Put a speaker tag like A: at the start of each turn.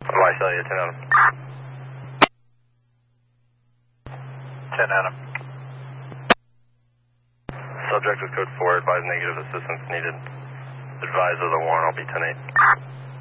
A: Visalia, 10 Adam. 10 Adam. Subject with code 4, advise negative assistance needed. Advise of the warrant, I'll be 10-8.